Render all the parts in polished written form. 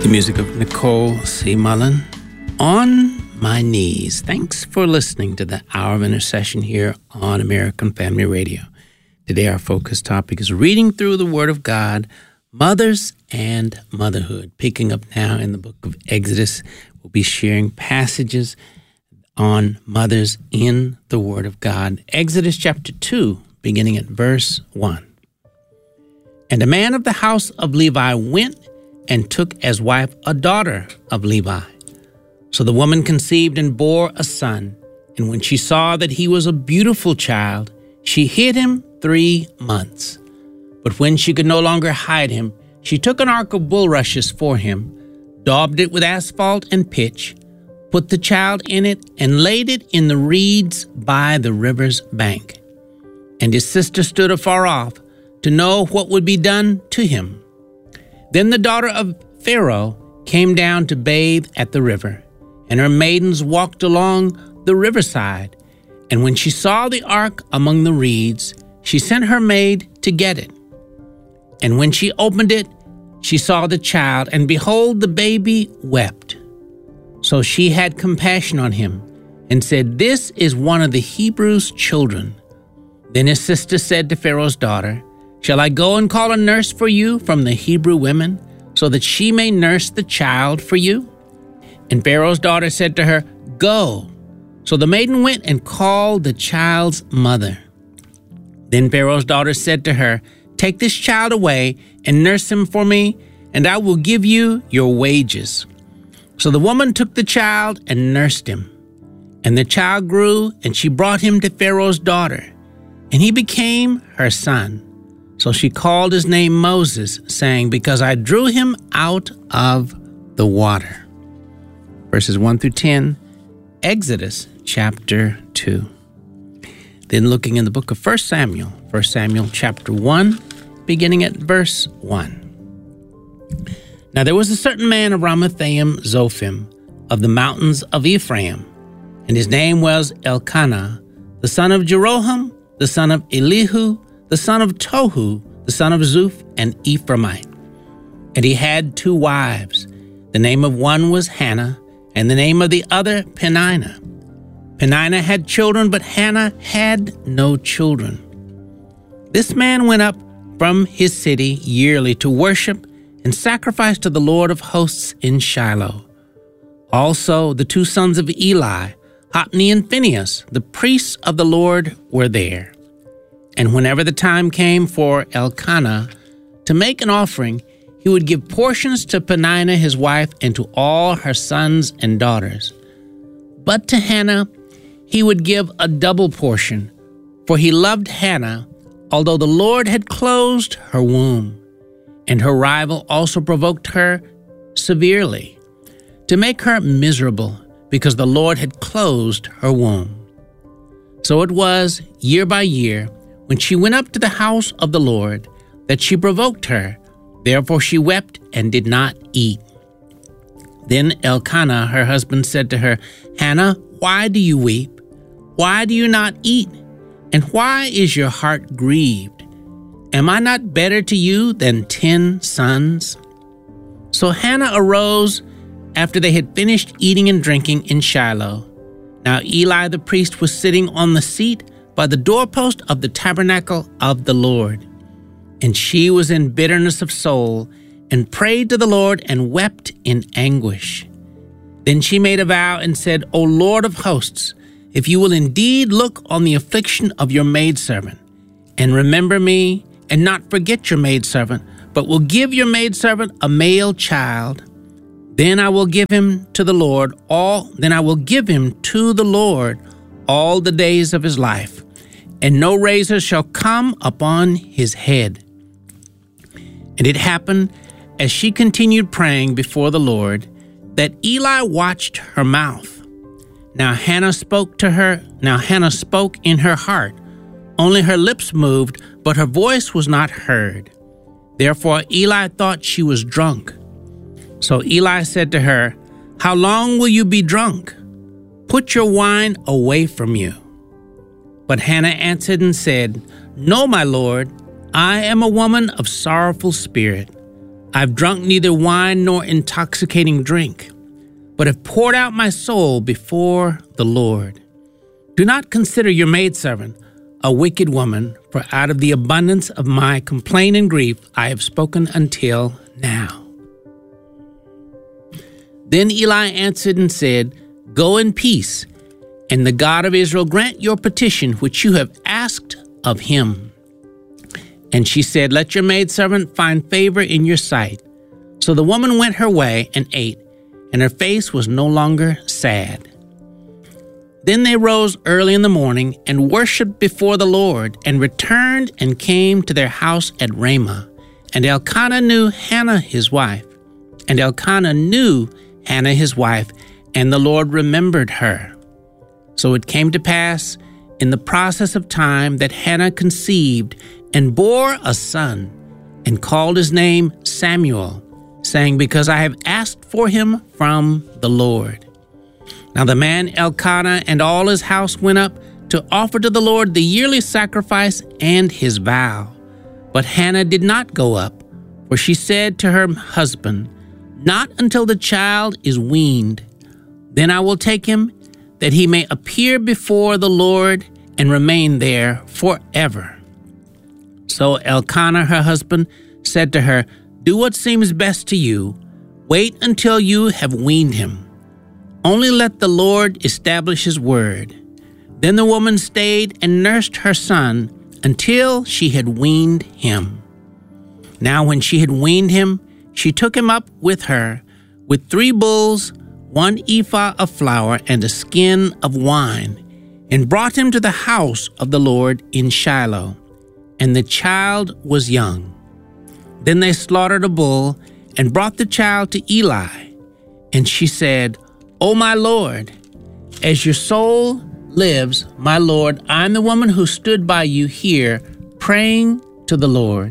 the music of Nicole C. Mullen, On My Knees. Thanks for listening to the Hour of Intercession here on American Family Radio. Today our focus topic is reading through the Word of God, mothers and motherhood. Picking up now in the book of Exodus, we'll be sharing passages on mothers in the Word of God. Exodus chapter 2, beginning at verse 1. And a man of the house of Levi went and took as wife a daughter of Levi. So the woman conceived and bore a son, and when she saw that he was a beautiful child, she hid him 3 months. But when she could no longer hide him, she took an ark of bulrushes for him, daubed it with asphalt and pitch, put the child in it, and laid it in the reeds by the river's bank. And his sister stood afar off to know what would be done to him. Then the daughter of Pharaoh came down to bathe at the river, and her maidens walked along the riverside. And when she saw the ark among the reeds, she sent her maid to get it. And when she opened it, she saw the child, and behold, the baby wept. So she had compassion on him, and said, "This is one of the Hebrews' children." Then his sister said to Pharaoh's daughter, "Shall I go and call a nurse for you from the Hebrew women, so that she may nurse the child for you?" And Pharaoh's daughter said to her, "Go." So the maiden went and called the child's mother. Then Pharaoh's daughter said to her, "Take this child away and nurse him for me, and I will give you your wages." So the woman took the child and nursed him. And the child grew, and she brought him to Pharaoh's daughter, and he became her son. So she called his name Moses, saying, "Because I drew him out of the water." Verses 1 through 10, Exodus chapter 2. Then looking in the book of 1 Samuel chapter 1, beginning at verse 1. Now there was a certain man of Ramathaim Zophim, of the mountains of Ephraim, and his name was Elkanah, the son of Jeroham, the son of Elihu, the son of Tohu, the son of Zuph, an Ephraimite. And he had 2 wives. The name of one was Hannah, and the name of the other Peninnah. Peninnah had children, but Hannah had no children. This man went up from his city yearly to worship and sacrifice to the Lord of hosts in Shiloh. Also the 2 sons of Eli, Hophni and Phinehas, the priests of the Lord, were there. And whenever the time came for Elkanah to make an offering, he would give portions to Peninnah his wife and to all her sons and daughters. But to Hannah he would give a double portion, for he loved Hannah, although the Lord had closed her womb. And her rival also provoked her severely, to make her miserable, because the Lord had closed her womb. So it was, year by year, when she went up to the house of the Lord, that she provoked her. Therefore she wept and did not eat. Then Elkanah, her husband, said to her, "Hannah, why do you weep? Why do you not eat? And why is your heart grieved? Am I not better to you than 10 sons?" So Hannah arose after they had finished eating and drinking in Shiloh. Now Eli the priest was sitting on the seat by the doorpost of the tabernacle of the Lord. And she was in bitterness of soul, and prayed to the Lord, and wept in anguish. Then she made a vow and said, "O Lord of hosts, if you will indeed look on the affliction of your maidservant, and remember me, and not forget your maidservant, but will give your maidservant a male child, then I will give him to the Lord all the days of his life, and no razor shall come upon his head." And it happened, as she continued praying before the Lord, that Eli watched her mouth. Now Hannah spoke in her heart. Only her lips moved, but her voice was not heard. Therefore Eli thought she was drunk. So Eli said to her, "How long will you be drunk? Put your wine away from you." But Hannah answered and said, "No, my Lord, I am a woman of sorrowful spirit. I've drunk neither wine nor intoxicating drink, but have poured out my soul before the Lord. Do not consider your maidservant a wicked woman, for out of the abundance of my complaint and grief I have spoken until now. Then Eli answered and said, Go in peace, and the God of Israel grant your petition which you have asked of him. And she said, Let your maidservant find favor in your sight. So the woman went her way and ate, and her face was no longer sad. Then they rose early in the morning and worshipped before the Lord, and returned and came to their house at Ramah. And Elkanah knew Hannah his wife. And Elkanah knew Hannah his wife, and the Lord remembered her. So it came to pass in the process of time that Hannah conceived and bore a son, and called his name Samuel, saying, Because I have asked for him from the Lord. Now the man Elkanah and all his house went up to offer to the Lord the yearly sacrifice and his vow. But Hannah did not go up, for she said to her husband, Not until the child is weaned. Then I will take him, that he may appear before the Lord and remain there forever. So Elkanah, her husband, said to her, Do what seems best to you. Wait until you have weaned him. Only let the Lord establish his word. Then the woman stayed and nursed her son until she had weaned him. Now when she had weaned him, she took him up with her, with 3 bulls, 1 ephah of flour, and a skin of wine, and brought him to the house of the Lord in Shiloh. And the child was young. Then they slaughtered a bull and brought the child to Eli. And she said, O my Lord, as your soul lives, my Lord, I am the woman who stood by you here praying to the Lord.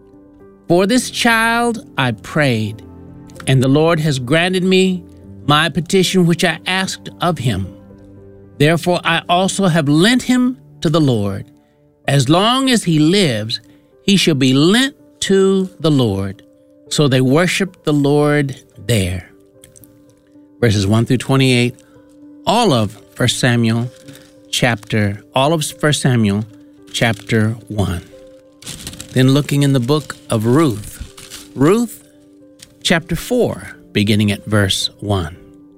For this child I prayed, and the Lord has granted me my petition which I asked of him. Therefore I also have lent him to the Lord. As long as he lives, he shall be lent to the Lord. So they worshiped the Lord there. Verses 1 through 28, all of 1 Samuel chapter 1. Then looking in the book of Ruth chapter 4, beginning at verse 1.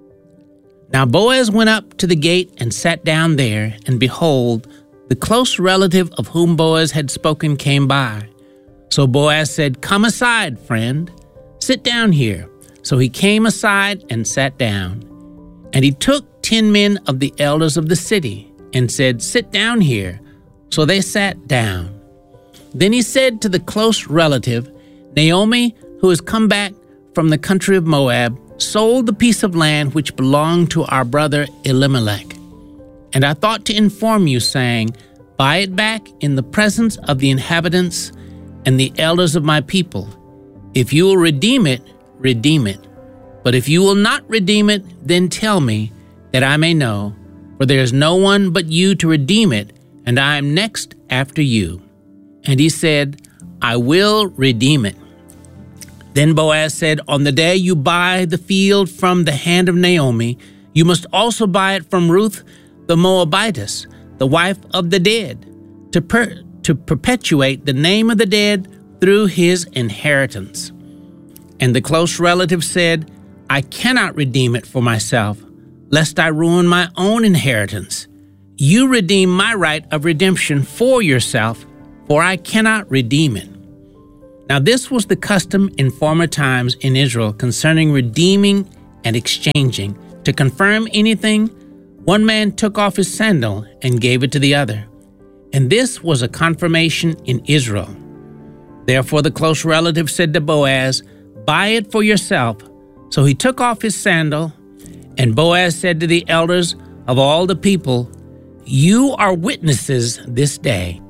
Now Boaz went up to the gate and sat down there, and behold, the close relative of whom Boaz had spoken came by. So Boaz said, Come aside, friend, sit down here. So he came aside and sat down. And he took 10 men of the elders of the city and said, Sit down here. So they sat down. Then he said to the close relative, Naomi, who has come back from the country of Moab, sold the piece of land which belonged to our brother Elimelech. And I thought to inform you, saying, Buy it back in the presence of the inhabitants and the elders of my people. If you will redeem it, redeem it. But if you will not redeem it, then tell me, that I may know, for there is no one but you to redeem it, and I am next after you. And he said, I will redeem it. Then Boaz said, On the day you buy the field from the hand of Naomi, you must also buy it from Ruth the Moabitess, the wife of the dead, to perpetuate the name of the dead through his inheritance. And the close relative said, I cannot redeem it for myself, lest I ruin my own inheritance. You redeem my right of redemption for yourself, for I cannot redeem it. Now this was the custom in former times in Israel concerning redeeming and exchanging. To confirm anything, one man took off his sandal and gave it to the other. And this was a confirmation in Israel. Therefore the close relative said to Boaz, Buy it for yourself. So he took off his sandal, and Boaz said to the elders of all the people, You are witnesses this day.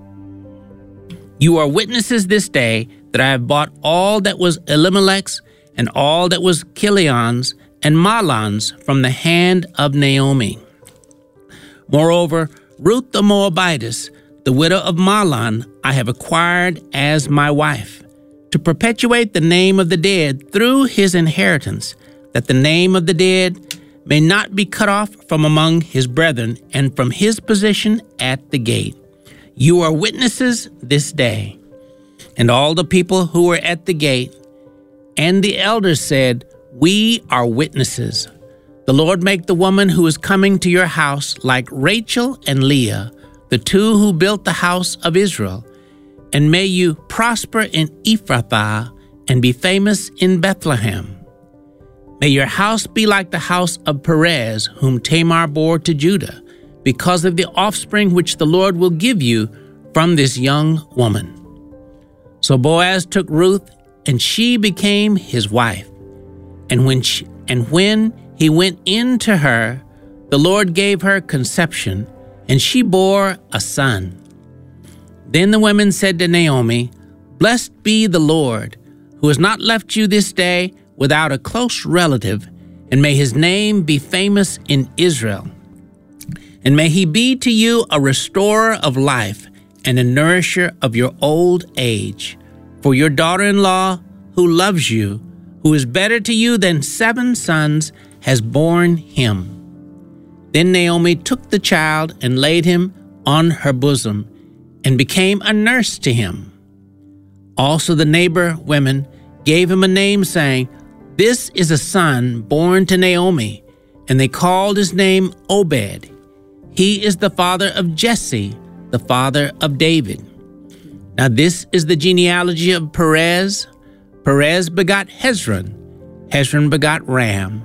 You are witnesses this day that I have bought all that was Elimelech's and all that was Kilion's and Mahlon's from the hand of Naomi. Moreover, Ruth the Moabitess, the widow of Mahlon, I have acquired as my wife. to perpetuate the name of the dead through his inheritance, that the name of the dead may not be cut off from among his brethren and from his position at the gate. You are witnesses this day." And all the people who were at the gate and the elders said, "We are witnesses. The Lord make the woman who is coming to your house like Rachel and Leah, the two who built the house of Israel. And may you prosper in Ephrathah and be famous in Bethlehem. May your house be like the house of Perez, whom Tamar bore to Judah, because of the offspring which the Lord will give you from this young woman." So Boaz took Ruth, and she became his wife. And when he went in to her, the Lord gave her conception, and she bore a son. Then the women said to Naomi, "Blessed be the Lord, who has not left you this day without a close relative, and may his name be famous in Israel. And may he be to you a restorer of life and a nourisher of your old age. For your daughter-in-law, who loves you, who is better to you than 7 sons, has borne him." Then Naomi took the child and laid him on her bosom and became a nurse to him. Also the neighbor women gave him a name, saying, "This is a son born to Naomi," and they called his name Obed. He is the father of Jesse, the father of David. Now this is the genealogy of Perez. Perez begot Hezron. Hezron begot Ram.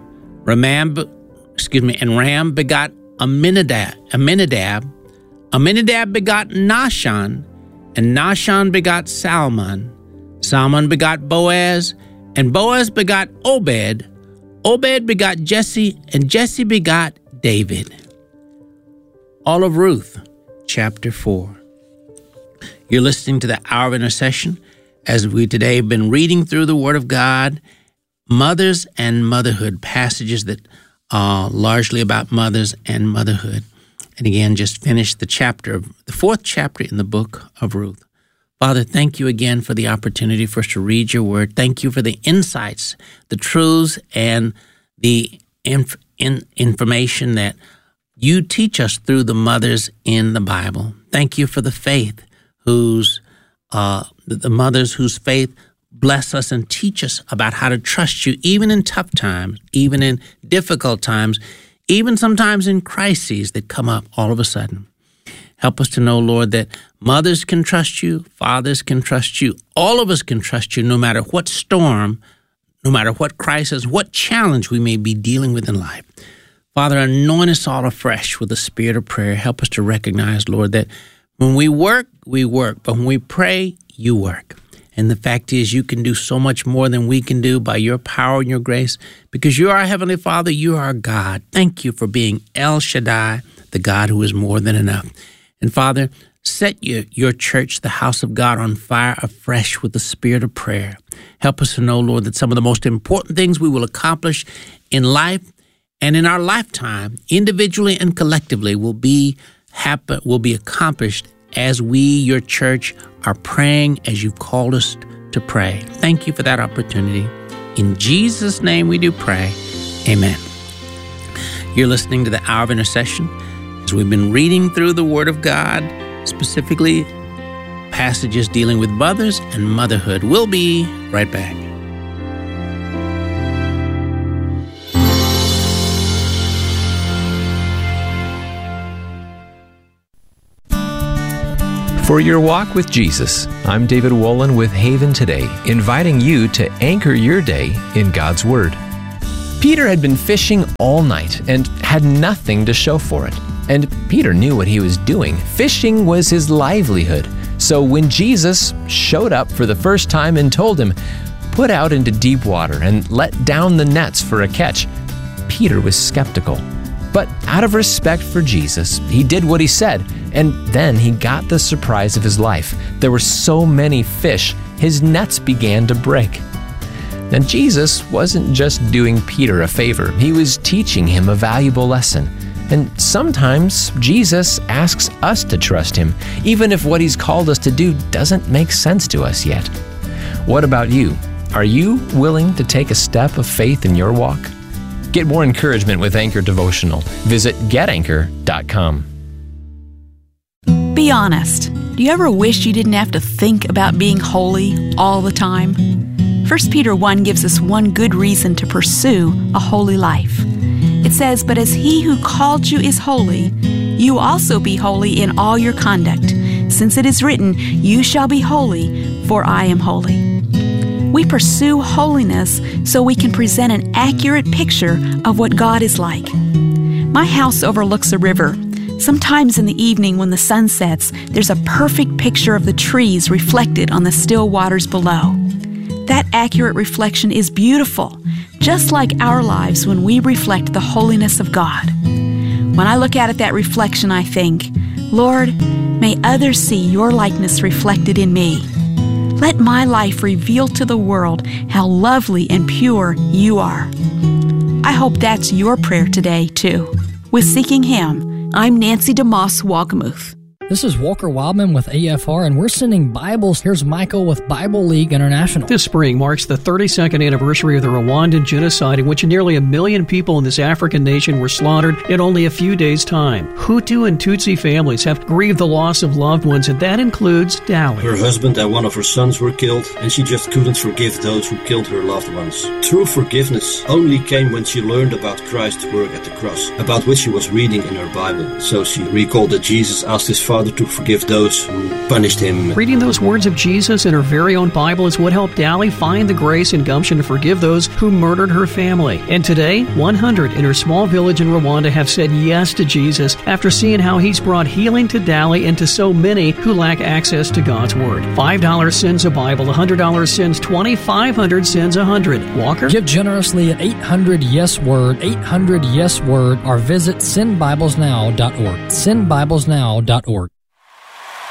And Ram begot Aminadab. Aminadab begot Nahshon, and Nahshon begot Salmon. Salmon begot Boaz, and Boaz begot Obed. Obed begot Jesse, and Jesse begot David. All of Ruth, chapter 4. You're listening to the Hour of Intercession as we today have been reading through the Word of God, mothers and motherhood, passages that are largely about mothers and motherhood. And again, just finished the 4th chapter in the book of Ruth. Father, thank you again for the opportunity for us to read your word. Thank you for the insights, the truths, and the information that you teach us through the mothers in the Bible. Thank you for the faith the mothers whose faith bless us and teach us about how to trust you, even in tough times, even in difficult times, even sometimes in crises that come up all of a sudden. Help us to know, Lord, that mothers can trust you, fathers can trust you, all of us can trust you no matter what storm, no matter what crisis, what challenge we may be dealing with in life. Father, anoint us all afresh with the spirit of prayer. Help us to recognize, Lord, that when we work, but when we pray, you work. And the fact is, you can do so much more than we can do by your power and your grace, because you are our Heavenly Father, you are our God. Thank you for being El Shaddai, the God who is more than enough. And Father, set your church, the house of God, on fire afresh with the spirit of prayer. Help us to know, Lord, that some of the most important things we will accomplish in life and in our lifetime, individually and collectively, will be accomplished as we, your church, are praying as you've called us to pray. Thank you for that opportunity. In Jesus' name we do pray. Amen. You're listening to the Hour of Intercession as we've been reading through the Word of God, specifically passages dealing with mothers and motherhood. We'll be right back. For your walk with Jesus, I'm David Wolin with Haven Today, inviting you to anchor your day in God's Word. Peter had been fishing all night and had nothing to show for it. And Peter knew what he was doing. Fishing was his livelihood. So when Jesus showed up for the first time and told him, "Put out into deep water and let down the nets for a catch," Peter was skeptical. But out of respect for Jesus, he did what he said, and then he got the surprise of his life. There were so many fish, his nets began to break. Now, Jesus wasn't just doing Peter a favor. He was teaching him a valuable lesson. And sometimes Jesus asks us to trust him, even if what he's called us to do doesn't make sense to us yet. What about you? Are you willing to take a step of faith in your walk? Get more encouragement with Anchor Devotional. Visit getanchor.com. Be honest. Do you ever wish you didn't have to think about being holy all the time? 1 Peter 1 gives us one good reason to pursue a holy life. It says, "But as he who called you is holy, you also be holy in all your conduct, since it is written, 'You shall be holy, for I am holy.'" We pursue holiness so we can present an accurate picture of what God is like. My house overlooks a river. Sometimes in the evening when the sun sets, there's a perfect picture of the trees reflected on the still waters below. That accurate reflection is beautiful, just like our lives when we reflect the holiness of God. When I look out at that reflection, I think, Lord, may others see your likeness reflected in me. Let my life reveal to the world how lovely and pure you are. I hope that's your prayer today, too. With Seeking Him, I'm Nancy DeMoss Walgamuth. This is Walker Wildman with AFR, and we're sending Bibles. Here's Michael with Bible League International. This spring marks the 32nd anniversary of the Rwandan genocide, in which nearly 1 million people in this African nation were slaughtered in only a few days' time. Hutu and Tutsi families have grieved the loss of loved ones, and that includes Dali. Her husband and one of her sons were killed, and she just couldn't forgive those who killed her loved ones. True forgiveness only came when she learned about Christ's work at the cross, about which she was reading in her Bible. So she recalled that Jesus asked his Father to forgive those who punished him. Reading those words of Jesus in her very own Bible is what helped Dali find the grace and gumption to forgive those who murdered her family. And today, 100 in her small village in Rwanda have said yes to Jesus after seeing how he's brought healing to Dali and to so many who lack access to God's Word. $5 sends a Bible, $100 sends 20, $500 sends 100. Walker? Give generously at 800-YES-WORD, 800-YES-WORD, or visit sendbiblesnow.org. Sendbiblesnow.org.